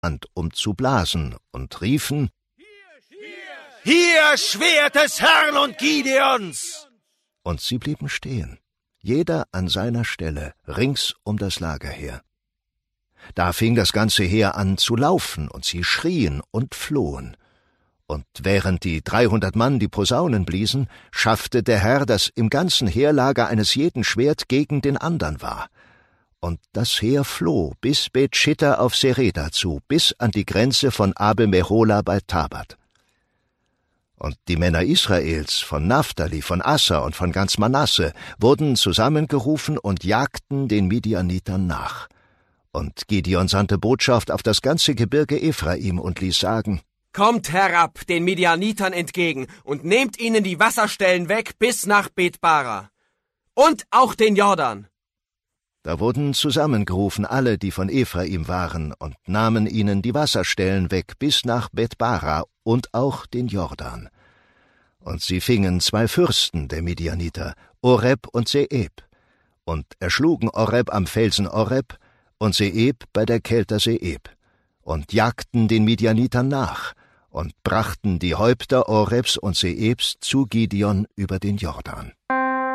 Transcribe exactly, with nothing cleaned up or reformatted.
Hand, um zu blasen, und riefen: Hier Schwert des Herrn und Gideons! Und sie blieben stehen, jeder an seiner Stelle, rings um das Lager her. Da fing das ganze Heer an zu laufen, und sie schrien und flohen. Und während die dreihundert Mann die Posaunen bliesen, schaffte der Herr, dass im ganzen Heerlager eines jeden Schwert gegen den andern war. Und das Heer floh bis Bet-Schitta auf Sereda zu, bis an die Grenze von Abel-Mehola bei Tabat. Und die Männer Israels von Naphtali, von Asser und von ganz Manasse wurden zusammengerufen und jagten den Midianitern nach. Und Gideon sandte Botschaft auf das ganze Gebirge Ephraim und ließ sagen: Kommt herab den Midianitern entgegen und nehmt ihnen die Wasserstellen weg bis nach Bet-Bara. Und auch den Jordan. Da wurden zusammengerufen alle, die von Ephraim waren, und nahmen ihnen die Wasserstellen weg bis nach Bet-Bara und auch den Jordan. Und sie fingen zwei Fürsten der Midianiter, Oreb und Seeb, und erschlugen Oreb am Felsen Oreb und Seeb bei der Kelter Seeb, und jagten den Midianitern nach, und brachten die Häupter Orebs und Seebs zu Gideon über den Jordan.